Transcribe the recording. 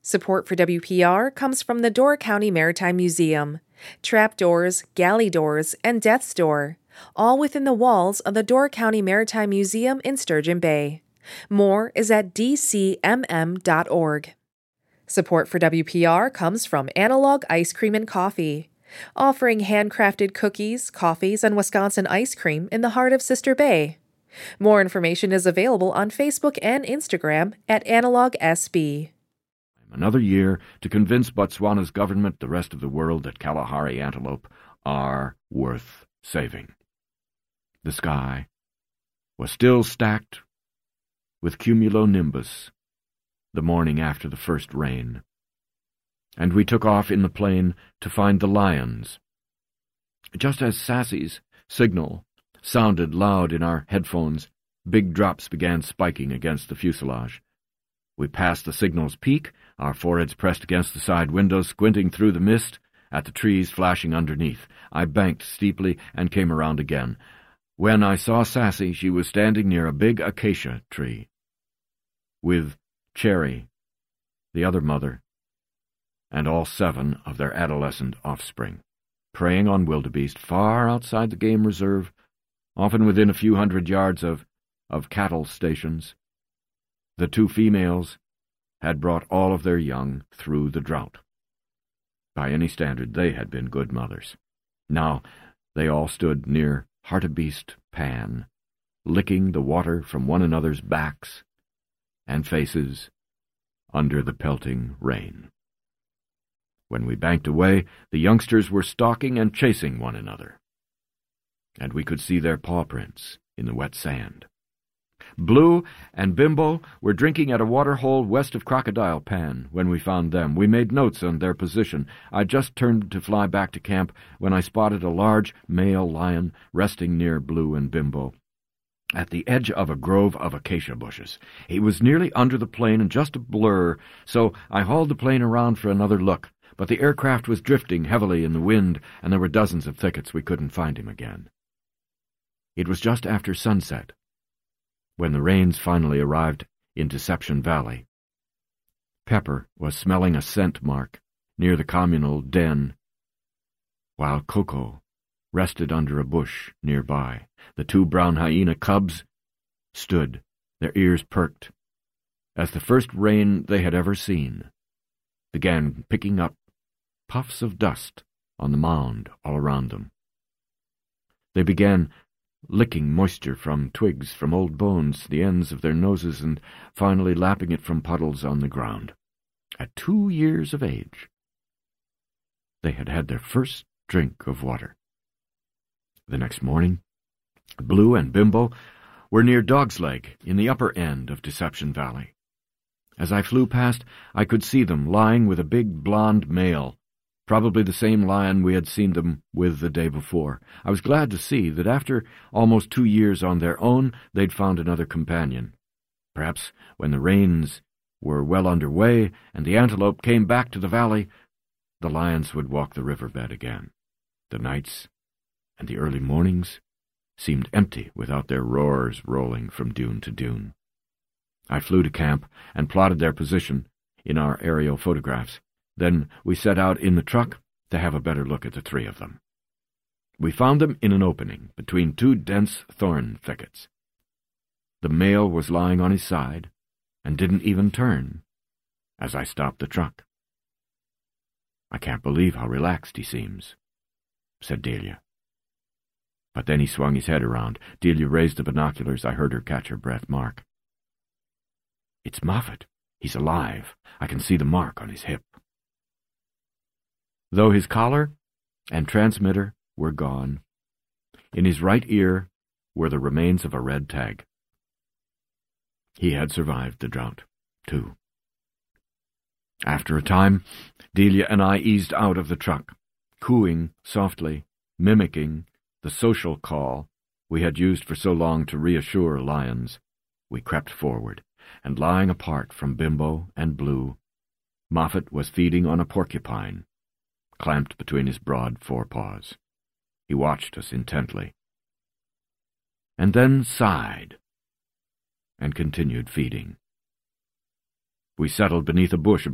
Support for WPR comes from the Door County Maritime Museum. Trapdoors, galley doors, and death's door, all within the walls of the Door County Maritime Museum in Sturgeon Bay. More is at dcmm.org. Support for WPR comes from Analog Ice Cream and Coffee, offering handcrafted cookies, coffees, and Wisconsin ice cream in the heart of Sister Bay. More information is available on Facebook and Instagram at AnalogSB. Another year to convince Botswana's government, the rest of the world, that Kalahari antelope are worth saving. The sky was still stacked with cumulonimbus the morning after the first rain, and we took off in the plane to find the lions. Just as Sassy's signal sounded loud in our headphones, big drops began spiking against the fuselage. We passed the signal's peak, our foreheads pressed against the side windows, squinting through the mist at the trees flashing underneath. I banked steeply and came around again. When I saw Sassy, she was standing near a big acacia tree, with Cherry, the other mother, and all 7 of their adolescent offspring, preying on wildebeest far outside the game reserve, often within a few hundred yards of cattle stations. The 2 females had brought all of their young through the drought. By any standard, they had been good mothers. Now they all stood near Hartebeest Pan, licking the water from one another's backs and faces under the pelting rain. When we banked away, the youngsters were stalking and chasing one another, and we could see their paw prints in the wet sand. Blue and Bimbo were drinking at a waterhole west of Crocodile Pan when we found them. We made notes on their position. I just turned to fly back to camp when I spotted a large male lion resting near Blue and Bimbo, at the edge of a grove of acacia bushes. He was nearly under the plane and just a blur, so I hauled the plane around for another look, but the aircraft was drifting heavily in the wind, and there were dozens of thickets. We couldn't find him again. It was just after sunset when the rains finally arrived in Deception Valley. Pepper was smelling a scent mark near the communal den, while Coco rested under a bush nearby. The 2 brown hyena cubs stood, their ears perked, as the first rain they had ever seen began picking up puffs of dust on the mound all around them. They began licking moisture from twigs, from old bones, the ends of their noses, and finally lapping it from puddles on the ground. At 2 years of age, they had had their first drink of water. The next morning, Blue and Bimbo were near Dog's Leg in the upper end of Deception Valley. As I flew past, I could see them lying with a big blond male, probably the same lion we had seen them with the day before. I was glad to see that after almost 2 years on their own, they'd found another companion. Perhaps when the rains were well underway and the antelope came back to the valley, the lions would walk the riverbed again. The nights and the early mornings seemed empty without their roars rolling from dune to dune. I flew to camp and plotted their position in our aerial photographs. Then we set out in the truck to have a better look at the 3 of them. We found them in an opening between 2 dense thorn thickets. The male was lying on his side and didn't even turn as I stopped the truck. "I can't believe how relaxed he seems," said Delia. But then he swung his head around. Delia raised the binoculars. I heard her catch her breath. "Mark, it's Moffat. He's alive. I can see the mark on his hip." Though his collar and transmitter were gone, in his right ear were the remains of a red tag. He had survived the drought, too. After a time, Delia and I eased out of the truck, cooing softly, mimicking the social call we had used for so long to reassure lions. We crept forward, and lying apart from Bimbo and Blue, Moffat was feeding on a porcupine, clamped between his broad forepaws. He watched us intently, and then sighed and continued feeding. We settled beneath a bush